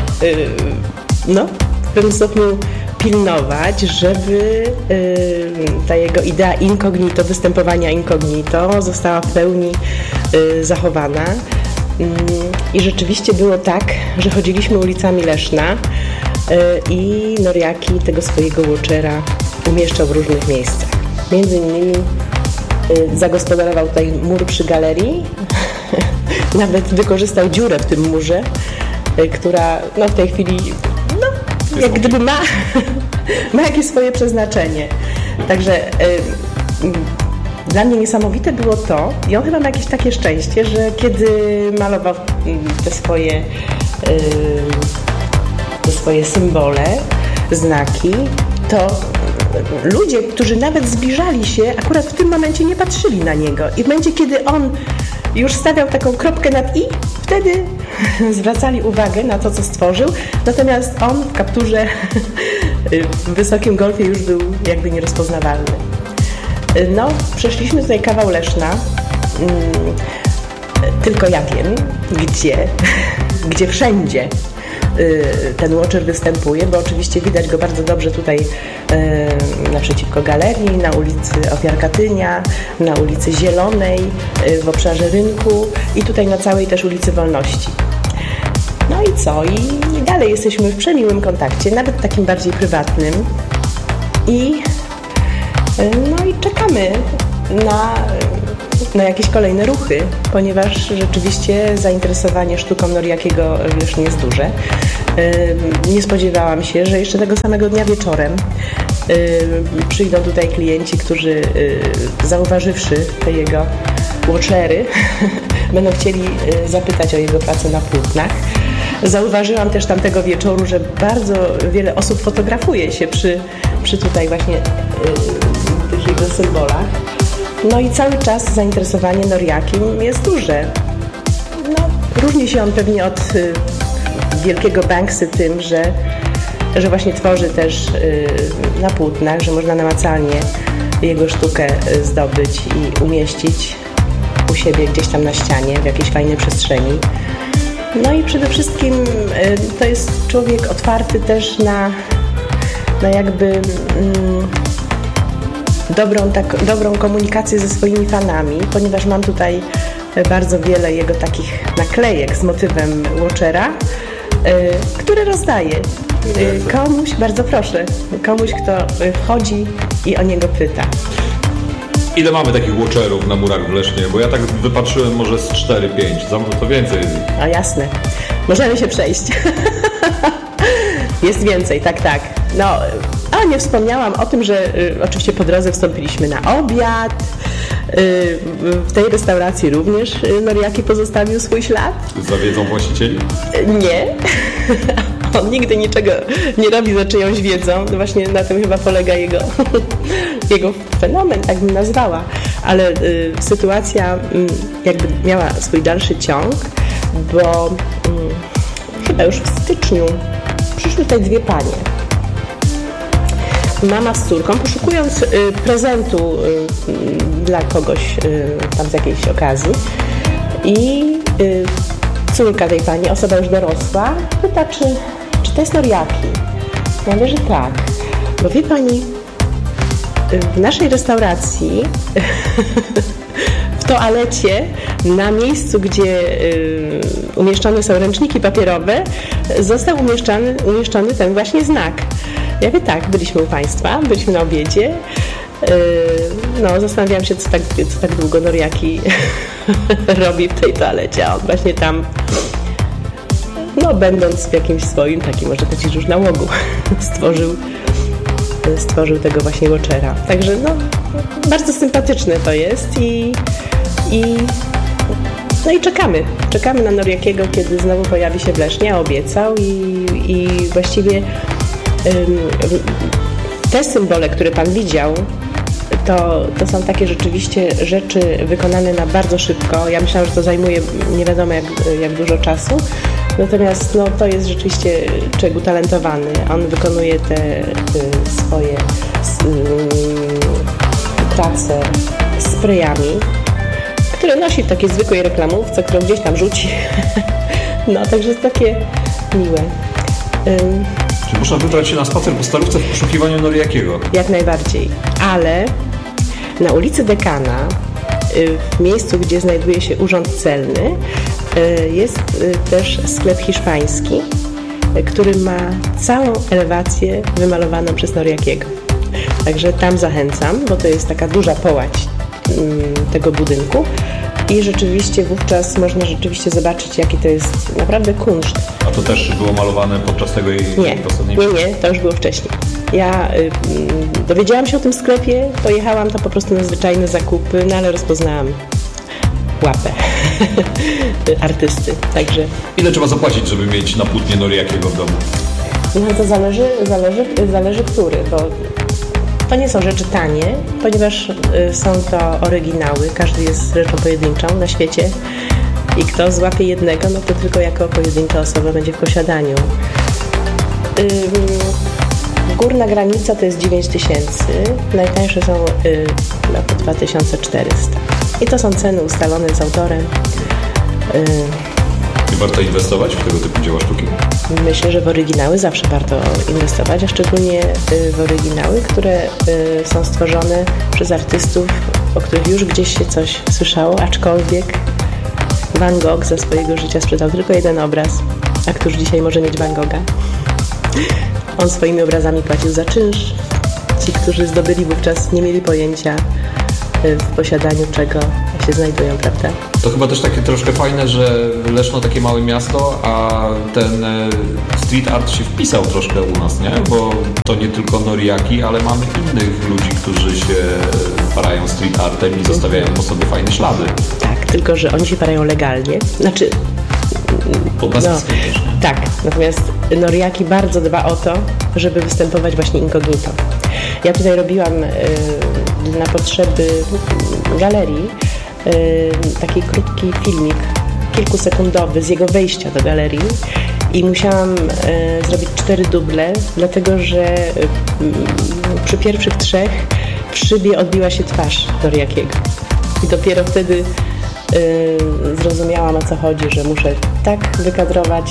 w pewnym stopniu pilnować, żeby ta jego idea incognito, występowania incognito została w pełni zachowana. I rzeczywiście było tak, że chodziliśmy ulicami Leszna i Noriaki tego swojego watchera umieszczał w różnych miejscach. Między innymi zagospodarował tutaj mur przy galerii, nawet wykorzystał dziurę w tym murze, która w tej chwili jak gdyby ma jakieś swoje przeznaczenie. Także dla mnie niesamowite było to, i on chyba ma jakieś takie szczęście, że kiedy malował te swoje symbole, znaki, to ludzie, którzy nawet zbliżali się, akurat w tym momencie nie patrzyli na niego. I w momencie, kiedy on już stawiał taką kropkę nad i, wtedy zwracali uwagę na to, co stworzył. Natomiast on w kapturze w wysokim golfie już był jakby nierozpoznawalny. Przeszliśmy tutaj kawał Leszna. Tylko ja wiem, gdzie wszędzie ten watcher występuje, bo oczywiście widać go bardzo dobrze tutaj naprzeciwko galerii, na ulicy Ofiar Katynia, na ulicy Zielonej, w obszarze rynku i tutaj na całej też ulicy Wolności. No i co? I dalej jesteśmy w przemiłym kontakcie, nawet takim bardziej prywatnym i czekamy na jakieś kolejne ruchy, ponieważ rzeczywiście zainteresowanie sztuką Noriakiego w Lesznie jest duże. Nie spodziewałam się, że jeszcze tego samego dnia wieczorem przyjdą tutaj klienci, którzy zauważywszy te jego watchery będą chcieli zapytać o jego pracę na płótnach. Zauważyłam też tamtego wieczoru, że bardzo wiele osób fotografuje się przy tutaj właśnie tych jego symbolach. No i cały czas zainteresowanie Noriakiem jest duże. No, różni się on pewnie od wielkiego Banksy tym, że właśnie tworzy też na płótnach, że można namacalnie jego sztukę zdobyć i umieścić u siebie gdzieś tam na ścianie, w jakiejś fajnej przestrzeni. No i przede wszystkim to jest człowiek otwarty też na jakby dobrą komunikację ze swoimi fanami, ponieważ mam tutaj bardzo wiele jego takich naklejek z motywem watchera, które rozdaję komuś, bardzo proszę, komuś, kto wchodzi i o niego pyta. Ile mamy takich watcherów na murach w Lesznie? Bo ja tak wypatrzyłem może z 4-5, to więcej jest. A jasne, możemy się przejść. Jest więcej, tak. No, a nie wspomniałam o tym, że oczywiście po drodze wstąpiliśmy na obiad. W tej restauracji również Noriaki pozostawił swój ślad. Za wiedzą właścicieli? Nie. On nigdy niczego nie robi za czyjąś wiedzą. Właśnie na tym chyba polega jego fenomen, tak bym nazwała. Ale sytuacja jakby miała swój dalszy ciąg, bo chyba już w styczniu przyszły tutaj dwie panie. Mama z córką, poszukując prezentu dla kogoś tam z jakiejś okazji i córka tej pani, osoba już dorosła, pyta, czy to jest Noriaki. Ja mówię, że tak. Bo wie pani, w naszej restauracji w toalecie, na miejscu, gdzie umieszczone są ręczniki papierowe, został umieszczony ten właśnie znak. Ja mówię, tak, byliśmy u Państwa, byliśmy na obiedzie. No, zastanawiałam się, co tak długo Noriaki robi w tej toalecie, a on właśnie tam, no, będąc w jakimś swoim, takim, może powiedzieć, już nałogu, stworzył tego właśnie watchera. Także, no, bardzo sympatyczne to jest i czekamy na Noriakiego, kiedy znowu pojawi się w Lesznie, obiecał i właściwie te symbole, które Pan widział, to są takie rzeczywiście rzeczy wykonane na bardzo szybko. Ja myślałam, że to zajmuje nie wiadomo jak dużo czasu. Natomiast no, to jest rzeczywiście człowiek utalentowany. On wykonuje te swoje prace sprayami, które nosi w takiej zwykłej reklamówce, którą gdzieś tam rzuci. No, także jest takie miłe. Czy można wybrać się na spacer po Starówce w poszukiwaniu Noriakiego? Jak najbardziej, ale na ulicy Dekana, w miejscu, gdzie znajduje się urząd celny, jest też sklep hiszpański, który ma całą elewację wymalowaną przez Noriakiego. Także tam zachęcam, bo to jest taka duża połać tego budynku i rzeczywiście wówczas można zobaczyć, jaki to jest naprawdę kunszt. A to też było malowane podczas tego jej ostatniej... Nie, to już było wcześniej. Ja dowiedziałam się o tym sklepie, pojechałam tam po prostu na zwyczajne zakupy, no ale rozpoznałam łapę artysty, także... Ile trzeba zapłacić, żeby mieć na płótnie Noriakiego w domu? No to zależy który, bo to nie są rzeczy tanie, ponieważ są to oryginały, każdy jest rzeczą pojedynczą na świecie i kto złapie jednego, no to tylko jako pojedyncza osoba będzie w posiadaniu. Górna granica to jest 9000, najtańsze są chyba po 2400. I to są ceny ustalone z autorem. I warto inwestować w tego typu dzieła sztuki? Myślę, że w oryginały zawsze warto inwestować, a szczególnie w oryginały, które są stworzone przez artystów, o których już gdzieś się coś słyszało, aczkolwiek Van Gogh za swojego życia sprzedał tylko jeden obraz, a któż dzisiaj może mieć Van Gogha? On swoimi obrazami płacił za czynsz. Ci, którzy zdobyli wówczas, nie mieli pojęcia, w posiadaniu czego się znajdują, prawda? To chyba też takie troszkę fajne, że Leszno takie małe miasto, a ten street art się wpisał troszkę u nas, nie? Bo to nie tylko Noriaki, ale mamy innych ludzi, którzy się parają street artem i zostawiają po sobie fajne ślady. Tak, tylko że oni się parają legalnie. Znaczy... Tak, natomiast Noriaki bardzo dba o to, żeby występować właśnie incognito. Ja tutaj robiłam na potrzeby galerii taki krótki filmik, kilkusekundowy z jego wejścia do galerii i musiałam zrobić 4 duble, dlatego że przy pierwszych 3 w szybie odbiła się twarz Noriakiego. I dopiero wtedy zrozumiałam, o co chodzi, że muszę tak wykadrować,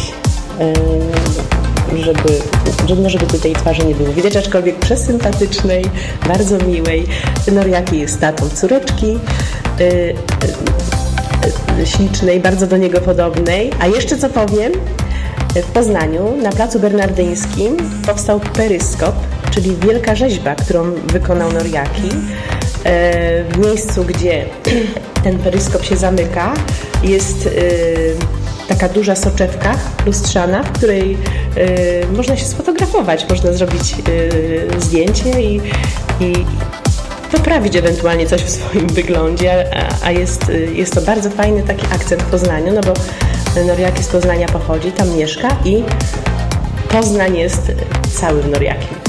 żeby tej twarzy nie było widać, aczkolwiek przesympatycznej, bardzo miłej. Noriaki jest tatą córeczki, ślicznej, bardzo do niego podobnej. A jeszcze co powiem, w Poznaniu na Placu Bernardyńskim powstał peryskop, czyli wielka rzeźba, którą wykonał Noriaki. W miejscu, gdzie ten peryskop się zamyka, jest taka duża soczewka lustrzana, w której można się sfotografować, można zrobić zdjęcie i poprawić ewentualnie coś w swoim wyglądzie, a jest to bardzo fajny taki akcent w Poznaniu, no bo Noriaki z Poznania pochodzi, tam mieszka i Poznań jest całym Noriakiem.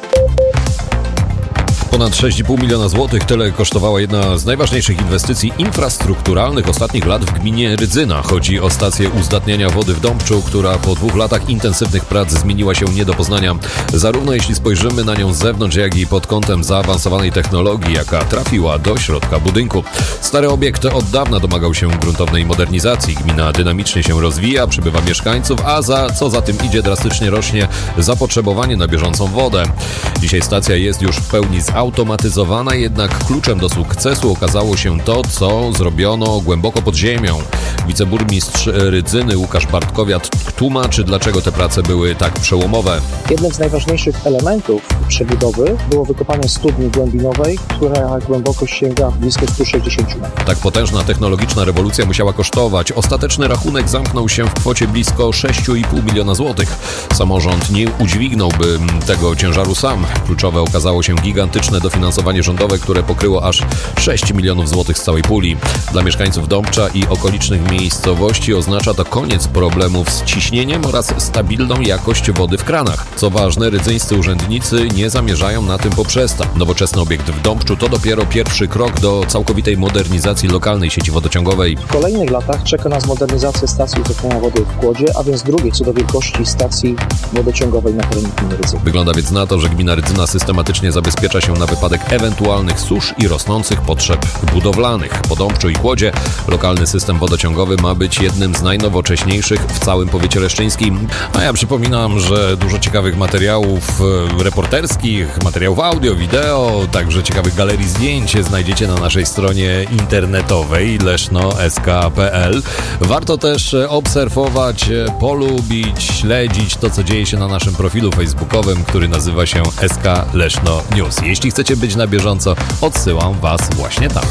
Ponad 6,5 miliona złotych tyle kosztowała jedna z najważniejszych inwestycji infrastrukturalnych ostatnich lat w gminie Rydzyna. Chodzi o stację uzdatniania wody w Dąbczu, która po 2 latach intensywnych prac zmieniła się nie do poznania. Zarówno jeśli spojrzymy na nią z zewnątrz, jak i pod kątem zaawansowanej technologii, jaka trafiła do środka budynku. Stary obiekt od dawna domagał się gruntownej modernizacji. Gmina dynamicznie się rozwija, przybywa mieszkańców, a co za tym idzie, drastycznie rośnie zapotrzebowanie na bieżącą wodę. Dzisiaj stacja jest już w pełni zautomatyzowana, jednak kluczem do sukcesu okazało się to, co zrobiono głęboko pod ziemią. Wiceburmistrz Rydzyny Łukasz Bartkowiat tłumaczy, dlaczego te prace były tak przełomowe. Jednym z najważniejszych elementów przebudowy było wykopanie studni głębinowej, która głębokość sięga blisko 160 metrów. Tak potężna technologiczna rewolucja musiała kosztować. Ostateczny rachunek zamknął się w kwocie blisko 6,5 miliona złotych. Samorząd nie udźwignąłby tego ciężaru sam. Kluczowe okazało się gigantyczne dofinansowanie rządowe, które pokryło aż 6 milionów złotych z całej puli. Dla mieszkańców Dąbcza i okolicznych miejscowości oznacza to koniec problemów z ciśnieniem oraz stabilną jakość wody w kranach. Co ważne, rydzyńscy urzędnicy nie zamierzają na tym poprzestać. Nowoczesny obiekt w Dąbczu to dopiero pierwszy krok do całkowitej modernizacji lokalnej sieci wodociągowej. W kolejnych latach czeka nas modernizacja stacji uzdatniania wody w Kłodzie, a więc drugiej co do wielkości stacji wodociągowej na terenie gminy Rydzyna. Wygląda więc na to, że gmina Rydzyna systematycznie zabezpiecza się na wypadek ewentualnych susz i rosnących potrzeb budowlanych. Po Dąbczu i Kłodzie lokalny system wodociągowy ma być jednym z najnowocześniejszych w całym powiecie leszczyńskim. A ja przypominam, że dużo ciekawych materiałów reporterskich, materiałów audio, wideo, także ciekawych galerii zdjęć znajdziecie na naszej stronie internetowej leszno.sk.pl. Warto też obserwować, polubić, śledzić to, co dzieje się na naszym profilu facebookowym, który nazywa się SK Leszno News. Jeśli chcecie być na bieżąco, odsyłam Was właśnie tam.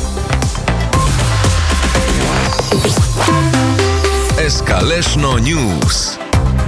SK Leszno News.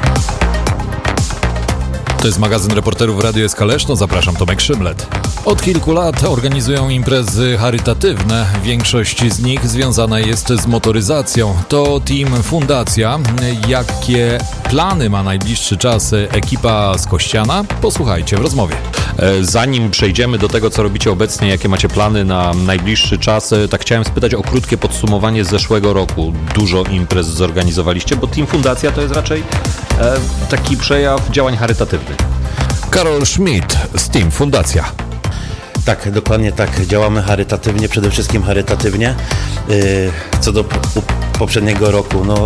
To jest magazyn reporterów Radio SK Leszno. Zapraszam, Tomek Szymlet. Od kilku lat organizują imprezy charytatywne. Większość z nich związana jest z motoryzacją. To Team Fundacja. Jakie plany ma najbliższy czas ekipa z Kościana? Posłuchajcie w rozmowie. Zanim przejdziemy do tego, co robicie obecnie, jakie macie plany na najbliższy czas, tak chciałem spytać o krótkie podsumowanie z zeszłego roku. Dużo imprez zorganizowaliście, bo Team Fundacja to jest raczej taki przejaw działań charytatywnych. Karol Schmidt z Team Fundacja. Tak, dokładnie tak. Działamy charytatywnie, przede wszystkim charytatywnie. Co do poprzedniego roku, no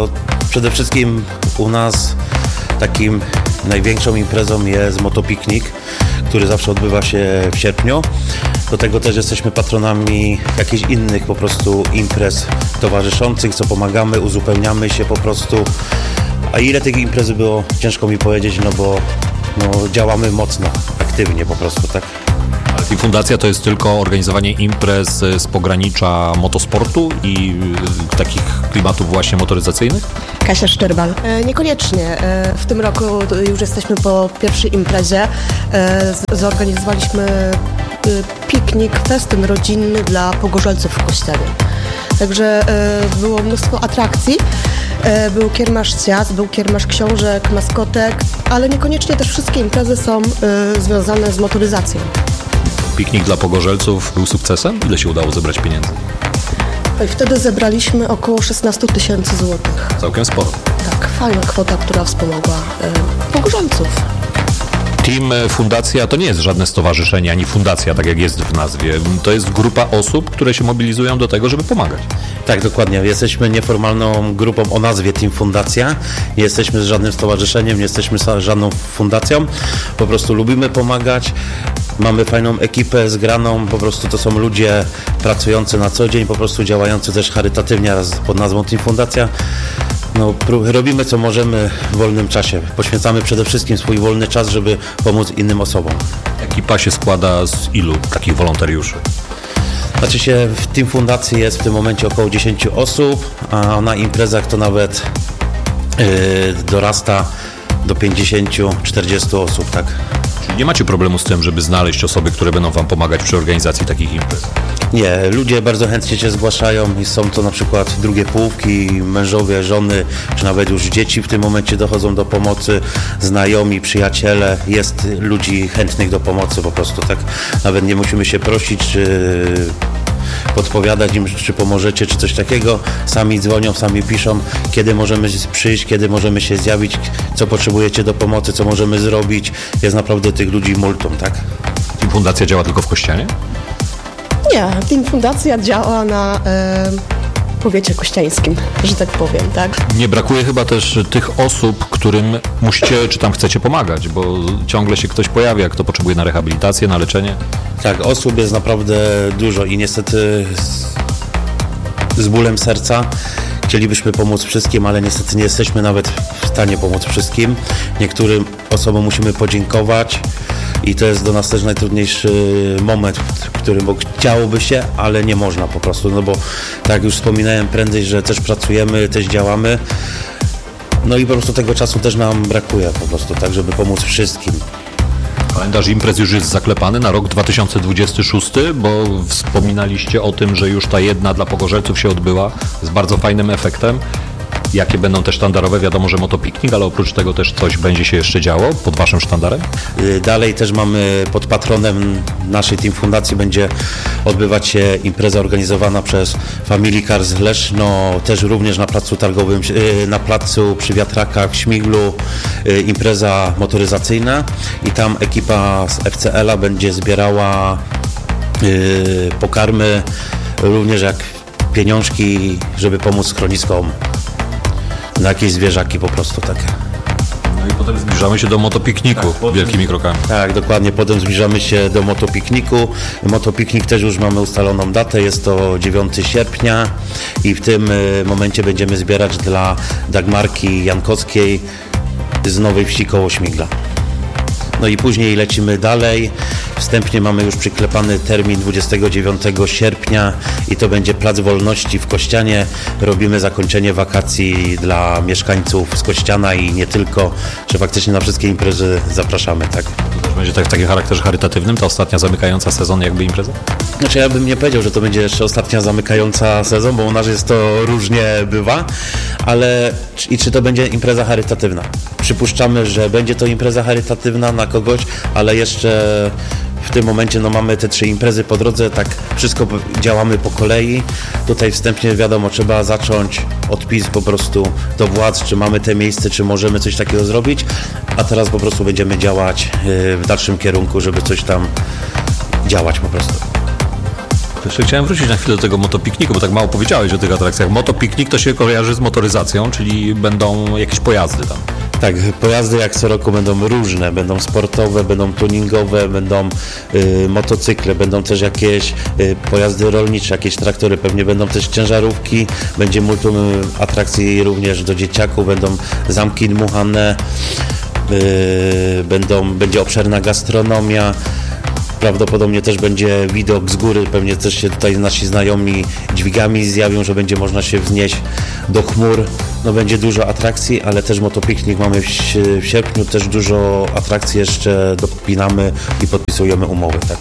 przede wszystkim u nas takim największą imprezą jest motopiknik, który zawsze odbywa się w sierpniu. Do tego też jesteśmy patronami jakichś innych po prostu imprez towarzyszących, co pomagamy, uzupełniamy się po prostu. A ile tych imprez było, ciężko mi powiedzieć, no bo działamy mocno, aktywnie po prostu, tak? Ale i fundacja to jest tylko organizowanie imprez z pogranicza motosportu i takich klimatów właśnie motoryzacyjnych? Kasia Szczerbal. Niekoniecznie. W tym roku już jesteśmy po pierwszej imprezie. Zorganizowaliśmy piknik, festyn rodzinny dla pogorzelców w Kościele. Także było mnóstwo atrakcji. Był kiermasz ciast, był kiermasz książek, maskotek, ale niekoniecznie też wszystkie imprezy są związane z motoryzacją. Piknik dla pogorzelców był sukcesem? Ile się udało zebrać pieniędzy? Wtedy zebraliśmy około 16 000 złotych. Całkiem sporo. Tak, fajna kwota, która wspomogła pogorzelców. Team Fundacja to nie jest żadne stowarzyszenie, ani fundacja, tak jak jest w nazwie. To jest grupa osób, które się mobilizują do tego, żeby pomagać. Tak, dokładnie. Jesteśmy nieformalną grupą o nazwie Team Fundacja. Nie jesteśmy żadnym stowarzyszeniem, nie jesteśmy żadną fundacją. Po prostu lubimy pomagać. Mamy fajną ekipę zgraną, po prostu to są ludzie pracujący na co dzień, po prostu działający też charytatywnie pod nazwą Team Fundacja. Robimy co możemy w wolnym czasie. Poświęcamy przede wszystkim swój wolny czas, żeby pomóc innym osobom. Ekipa się składa z ilu takich wolontariuszy? Znaczy się, w Team Fundacji jest w tym momencie około 10 osób, a na imprezach to nawet dorasta do 50-40 osób, tak. Czyli nie macie problemu z tym, żeby znaleźć osoby, które będą wam pomagać przy organizacji takich imprez? Nie, ludzie bardzo chętnie się zgłaszają i są to na przykład drugie połówki, mężowie, żony, czy nawet już dzieci w tym momencie dochodzą do pomocy, znajomi, przyjaciele, jest ludzi chętnych do pomocy po prostu, tak. Nawet nie musimy się prosić, czy podpowiadać im, czy pomożecie, czy coś takiego. Sami dzwonią, sami piszą, kiedy możemy przyjść, kiedy możemy się zjawić, co potrzebujecie do pomocy, co możemy zrobić. Jest naprawdę tych ludzi multum, tak? Team Fundacja działa tylko w Kościanie? Nie, Team Fundacja działa na powiecie kościańskim, że tak powiem, tak? Nie brakuje chyba też tych osób, którym musicie, czy tam chcecie pomagać, bo ciągle się ktoś pojawia, kto potrzebuje na rehabilitację, na leczenie. Tak, osób jest naprawdę dużo i niestety z bólem serca chcielibyśmy pomóc wszystkim, ale niestety nie jesteśmy nawet w stanie pomóc wszystkim. Niektórym osobom musimy podziękować i to jest do nas też najtrudniejszy moment, w którym bo chciałoby się, ale nie można po prostu, no bo tak jak już wspominałem prędzej, że też pracujemy, też działamy, no i po prostu tego czasu też nam brakuje po prostu, tak, żeby pomóc wszystkim. Kalendarz imprez już jest zaklepany na rok 2026, bo wspominaliście o tym, że już ta jedna dla pogorzelców się odbyła z bardzo fajnym efektem. Jakie będą te sztandarowe? Wiadomo, że motopiknik, ale oprócz tego też coś będzie się jeszcze działo pod waszym sztandarem? Dalej też mamy pod patronem naszej Team Fundacji będzie odbywać się impreza organizowana przez Family Cars Leszno, też również na placu targowym, na placu przy Wiatrakach w Śmiglu, impreza motoryzacyjna i tam ekipa z FCL-a będzie zbierała pokarmy, również jak pieniążki, żeby pomóc schroniskom na jakieś zwierzaki po prostu takie. No i potem zbliżamy się do motopikniku wielkimi krokami. Tak, dokładnie, potem zbliżamy się do motopikniku. Motopiknik też już mamy ustaloną datę, jest to 9 sierpnia i w tym momencie będziemy zbierać dla Dagmarki Jankowskiej z Nowej Wsi koło Śmigla. No i później lecimy dalej. Wstępnie mamy już przyklepany termin 29 sierpnia i to będzie Plac Wolności w Kościanie. Robimy zakończenie wakacji dla mieszkańców z Kościana i nie tylko, że faktycznie na wszystkie imprezy zapraszamy, tak. To też będzie tak w takim charakterze charytatywnym, ta ostatnia zamykająca sezon jakby impreza? Znaczy ja bym nie powiedział, że to będzie jeszcze ostatnia zamykająca sezon, bo u nas jest to różnie bywa, ale czy to będzie impreza charytatywna? Przypuszczamy, że będzie to impreza charytatywna na kogoś, ale jeszcze w tym momencie mamy te 3 imprezy po drodze, tak wszystko działamy po kolei. Tutaj wstępnie wiadomo, trzeba zacząć odpis po prostu do władz, czy mamy te miejsce, czy możemy coś takiego zrobić, a teraz po prostu będziemy działać w dalszym kierunku, żeby coś tam działać po prostu. Jeszcze chciałem wrócić na chwilę do tego motopikniku, bo tak mało powiedziałeś o tych atrakcjach. Motopiknik to się kojarzy z motoryzacją, czyli będą jakieś pojazdy tam. Tak, pojazdy jak co roku będą różne, będą sportowe, będą tuningowe, będą motocykle, będą też jakieś pojazdy rolnicze, jakieś traktory, pewnie będą też ciężarówki, będzie multum atrakcji również do dzieciaków, będą zamki dmuchane, będzie obszerna gastronomia. Prawdopodobnie też będzie widok z góry, pewnie też się tutaj nasi znajomi dźwigami zjawią, że będzie można się wznieść do chmur. No będzie dużo atrakcji, ale też motopiknik mamy w sierpniu, też dużo atrakcji jeszcze dopinamy i podpisujemy umowy, tak.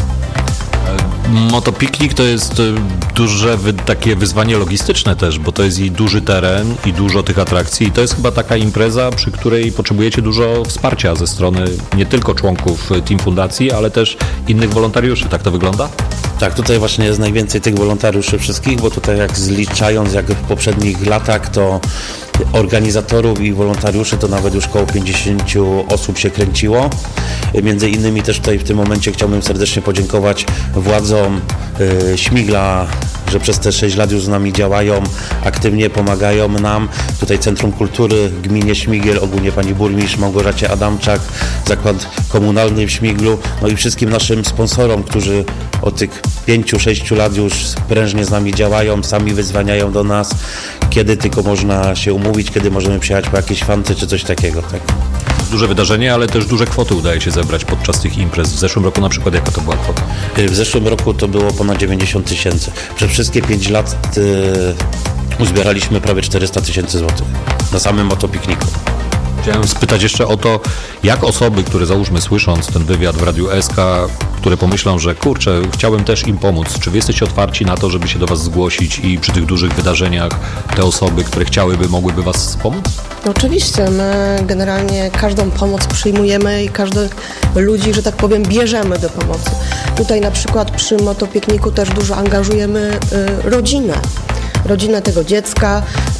Motopiknik to jest duże takie wyzwanie logistyczne też, bo to jest i duży teren, i dużo tych atrakcji i to jest chyba taka impreza, przy której potrzebujecie dużo wsparcia ze strony nie tylko członków Team Fundacji, ale też innych wolontariuszy. Tak to wygląda? Tak, tutaj właśnie jest najwięcej tych wolontariuszy wszystkich, bo tutaj jak zliczając jak w poprzednich latach, to organizatorów i wolontariuszy to nawet już około 50 osób się kręciło. Między innymi też tutaj w tym momencie chciałbym serdecznie podziękować władzom Śmigla, że przez te 6 lat już z nami działają, aktywnie pomagają nam. Tutaj Centrum Kultury w gminie Śmigiel, ogólnie pani burmistrz Małgorzacie Adamczak, Zakład Komunalny w Śmiglu, no i wszystkim naszym sponsorom, którzy od tych 5-6 lat już prężnie z nami działają, sami wyzwaniają do nas, kiedy tylko można się umówić, kiedy możemy przyjechać po jakieś fanty czy coś takiego. Tak. Duże wydarzenie, ale też duże kwoty udaje się zebrać podczas tych imprez. W zeszłym roku na przykład jaka to była kwota? W zeszłym roku to było ponad 90 000. Przez wszystkie 5 lat uzbieraliśmy prawie 400 000 złotych na samym motopikniku. Chciałem spytać jeszcze o to, jak osoby, które załóżmy słysząc ten wywiad w Radiu SK, które pomyślą, że kurczę, chciałem też im pomóc. Czy wy jesteście otwarci na to, żeby się do was zgłosić i przy tych dużych wydarzeniach te osoby, które chciałyby, mogłyby was wspomóc? Oczywiście, my generalnie każdą pomoc przyjmujemy i każdych ludzi, że tak powiem, bierzemy do pomocy. Tutaj na przykład przy motopikniku też dużo angażujemy rodzinę tego dziecka,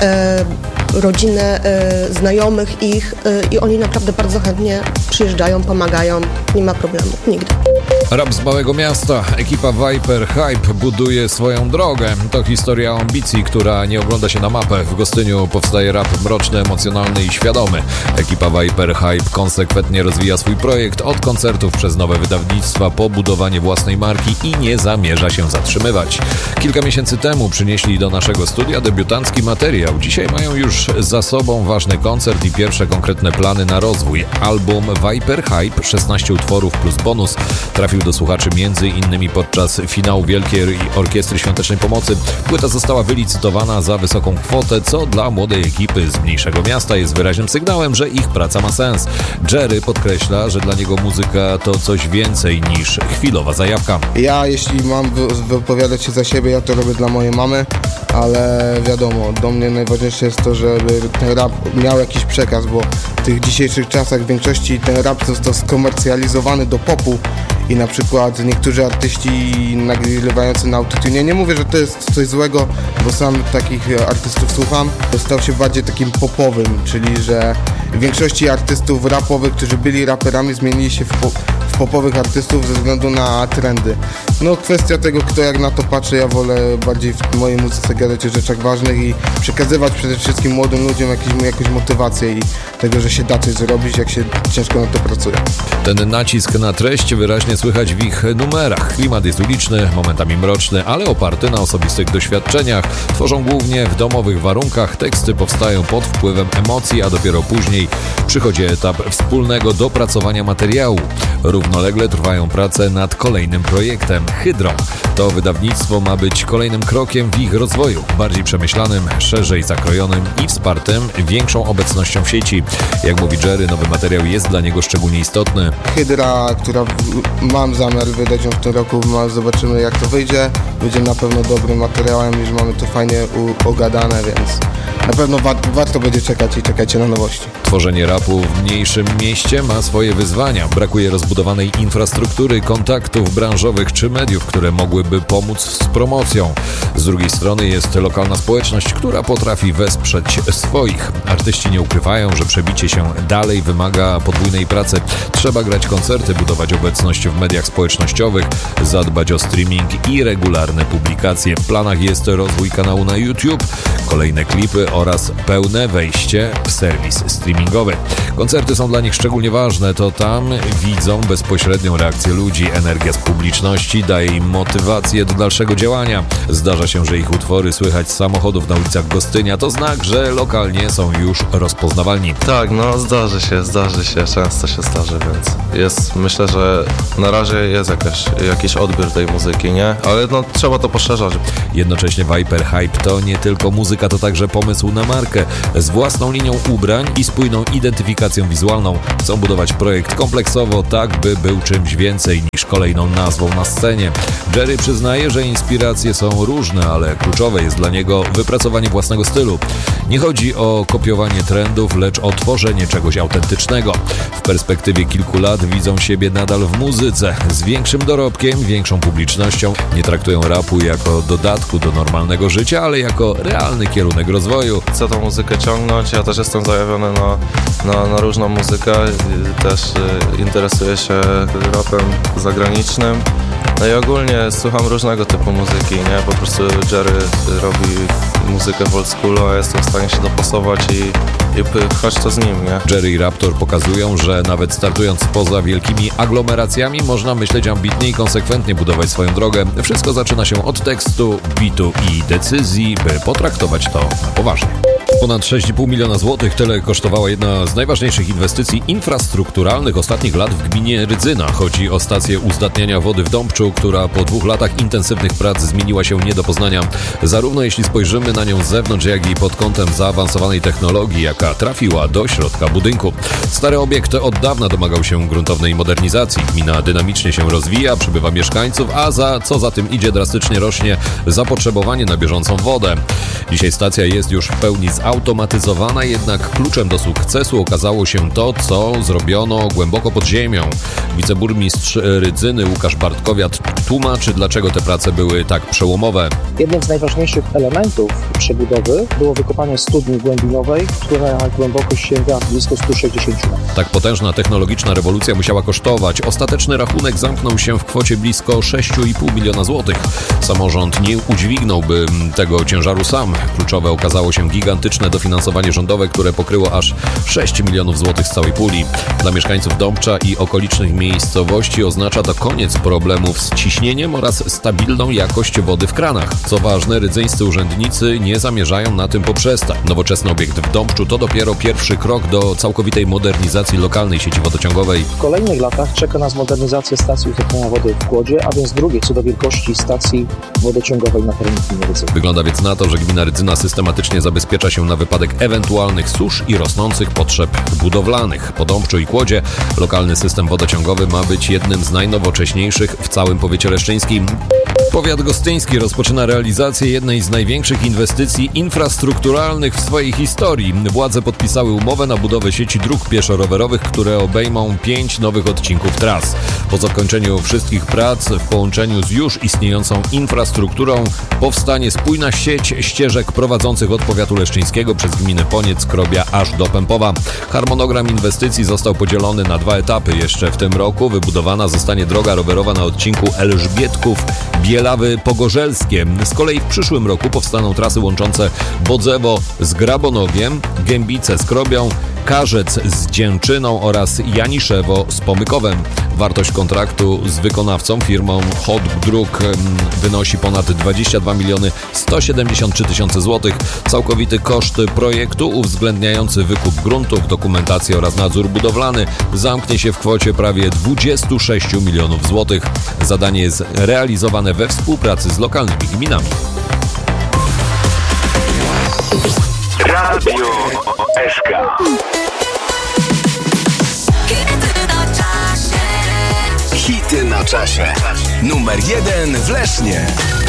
rodzinę znajomych ich i oni naprawdę bardzo chętnie przyjeżdżają, pomagają, nie ma problemu, nigdy. Rap z małego miasta, ekipa Viper Hype buduje swoją drogę. To historia o ambicji, która nie ogląda się na mapę. W Gostyniu powstaje rap mroczny, emocjonalny i świadomy. Ekipa Viper Hype konsekwentnie rozwija swój projekt od koncertów przez nowe wydawnictwa po budowanie własnej marki i nie zamierza się zatrzymywać. Kilka miesięcy temu przynieśli do naszego studia debiutancki materiał. Dzisiaj mają już za sobą ważny koncert i pierwsze konkretne plany na rozwój. Album Viper Hype, 16 utworów plus bonus, trafił do słuchaczy m.in. podczas finału Wielkiej Orkiestry Świątecznej Pomocy. Płyta została wylicytowana za wysoką kwotę, co dla młodej ekipy z mniejszego miasta jest wyraźnym sygnałem, że ich praca ma sens. Jerry podkreśla, że dla niego muzyka to coś więcej niż chwilowa zajawka. Ja, jeśli mam wypowiadać się za siebie, ja to robię dla mojej mamy, ale wiadomo, do mnie najważniejsze jest to, żeby ten rap miał jakiś przekaz, bo w tych dzisiejszych czasach w większości ten rap został skomercjalizowany do popu i na przykład niektórzy artyści nagrywający na autotune, nie mówię, że to jest coś złego, bo sam takich artystów słucham, stał się bardziej takim popowym, czyli że w większości artystów rapowych, którzy byli raperami, zmienili się w popowych artystów ze względu na trendy. No kwestia tego, kto jak na to patrzy, ja wolę bardziej w mojej muzyce gadać o rzeczach ważnych i przekazywać przede wszystkim młodym ludziom jakąś motywację i tego, że się da coś zrobić, jak się ciężko na to pracuje. Ten nacisk na treść wyraźnie słychać w ich numerach. Klimat jest uliczny, momentami mroczny, ale oparty na osobistych doświadczeniach. Tworzą głównie w domowych warunkach, teksty powstają pod wpływem emocji, a dopiero później przychodzi etap wspólnego dopracowania materiału. Równolegle trwają prace nad kolejnym projektem, Hydrą. To wydawnictwo ma być kolejnym krokiem w ich rozwoju, bardziej przemyślanym, szerzej zakrojonym i wspartym większą obecnością w sieci. Jak mówi Jerry, nowy materiał jest dla niego szczególnie istotny. Hydra, która mam zamiar wydać ją w tym roku, zobaczymy jak to wyjdzie. Będzie na pewno dobrym materiałem, już mamy to fajnie ogadane, więc na pewno warto będzie czekać i czekajcie na nowości. Tworzenie rapu w mniejszym mieście ma swoje wyzwania. Brakuje rozbudowanej infrastruktury, kontaktów branżowych czy mediów, które mogłyby pomóc z promocją. Z drugiej strony jest lokalna społeczność, która potrafi wesprzeć swoich. Artyści nie ukrywają, że przebicie się dalej wymaga podwójnej pracy. Trzeba grać koncerty, budować obecność w mediach społecznościowych, zadbać o streaming i regularne publikacje. W planach jest rozwój kanału na YouTube, kolejne klipy oraz pełne wejście w serwis streamingowy. Koncerty są dla nich szczególnie ważne, to tam widzą bezpośrednią reakcję ludzi. Energia z publiczności daje im motywację do dalszego działania. Zdarza się, że ich utwory słychać z samochodów na ulicach Gostynia. To znak, że lokalnie są już rozpoznawalni. Tak, no zdarzy się, często się zdarzy, więc myślę, że na razie jest jakiś odbiór tej muzyki, nie? Ale no trzeba to poszerzać. Jednocześnie Viper Hype to nie tylko muzyka, to także pomysł na markę. Z własną linią ubrań i spójną identyfikacją wizualną chcą budować projekt kompleksowo, tak by był czymś więcej niż kolejną nazwą na scenie. Jerry przyznaje, że inspiracje są różne, ale kluczowe jest dla niego wypracowanie własnego stylu. Nie chodzi o kopiowanie trendów, lecz o tworzenie czegoś autentycznego. W perspektywie kilku lat widzą siebie nadal w muzyce, z większym dorobkiem, większą publicznością. Nie traktują rapu jako dodatku do normalnego życia, ale jako realny kierunek rozwoju. Chcę tą muzykę ciągnąć, ja też jestem zajawiony na różną muzykę, też interesuję się rapem zagranicznym. No i ogólnie słucham różnego typu muzyki, nie? Po prostu Jerry robi muzykę w old schoolu, a jestem w stanie się dopasować i pchać to z nim, nie? Jerry i Raptor pokazują, że nawet startując poza wielkimi aglomeracjami można myśleć ambitnie i konsekwentnie budować swoją drogę. Wszystko zaczyna się od tekstu, bitu i decyzji, by potraktować to na poważnie. Ponad 6,5 miliona złotych tyle kosztowała jedna z najważniejszych inwestycji infrastrukturalnych ostatnich lat w gminie Rydzyna. Chodzi o stację uzdatniania wody w Dąbczu, która po 2 latach intensywnych prac zmieniła się nie do poznania. Zarówno jeśli spojrzymy na nią z zewnątrz, jak i pod kątem zaawansowanej technologii, jaka trafiła do środka budynku. Stary obiekt od dawna domagał się gruntownej modernizacji. Gmina dynamicznie się rozwija, przybywa mieszkańców, a co za tym idzie, drastycznie rośnie zapotrzebowanie na bieżącą wodę. Dzisiaj stacja jest już w pełni zautomatyzowana, jednak kluczem do sukcesu okazało się to, co zrobiono głęboko pod ziemią. Wiceburmistrz Rydzyny Łukasz Bartkowiat tłumaczy, dlaczego te prace były tak przełomowe. Jednym z najważniejszych elementów przebudowy było wykopanie studni głębinowej, która głębokość sięga blisko 160 metrów. Tak potężna technologiczna rewolucja musiała kosztować. Ostateczny rachunek zamknął się w kwocie blisko 6,5 miliona złotych. Samorząd nie udźwignąłby tego ciężaru sam. Kluczowe okazało się gigantyczne dofinansowanie rządowe, które pokryło aż 6 milionów złotych z całej puli. Dla mieszkańców Dąbcza i okolicznych miejscowości oznacza to koniec problemów z ciśnieniem oraz stabilną jakość wody w kranach. Co ważne, rydzyńscy urzędnicy nie zamierzają na tym poprzestać. Nowoczesny obiekt w Dąbczu to dopiero pierwszy krok do całkowitej modernizacji lokalnej sieci wodociągowej. W kolejnych latach czeka nas modernizacja stacji uzdatniania wody w Kłodzie, a więc drugiej co do wielkości stacji wodociągowej na terenie gminy Rydzyna. Wygląda więc na to, że gmina Rydzyna systematycznie zabezpiecza się na wypadek ewentualnych susz i rosnących potrzeb budowlanych. Po Dąbczu i Kłodzie lokalny system wodociągowy ma być jednym z najnowocześniejszych w całym powiecie leszczyńskim. Powiat gostyński rozpoczyna realizację jednej z największych inwestycji infrastrukturalnych w swojej historii. Władze podpisały umowę na budowę sieci dróg pieszo-rowerowych, które obejmą 5 nowych odcinków tras. Po zakończeniu wszystkich prac w połączeniu z już istniejącą infrastrukturą powstanie spójna sieć ścieżek prowadzących od powiatu leszczyńskiego przez gminy Poniec, Krobia aż do Pępowa. Harmonogram inwestycji został podzielony na 2 etapy. Jeszcze w tym roku wybudowana zostanie droga rowerowa na odcinku Elżbietków-Bielawy-Pogorzelskie. Z kolei w przyszłym roku powstaną trasy łączące Bodzewo z Grabonogiem, Gębice z Krobią, Karzec z Dzięczyną oraz Janiszewo z Pomykowem. Wartość kontraktu z wykonawcą, firmą Hot Dróg, wynosi ponad 22 miliony 173 tysiące złotych. Całkowity koszt projektu, uwzględniający wykup gruntów, dokumentację oraz nadzór budowlany, zamknie się w kwocie prawie 26 milionów złotych. Zadanie jest realizowane we współpracy z lokalnymi gminami. Radio SK. Hity na czasie. Numer 1 w Lesznie.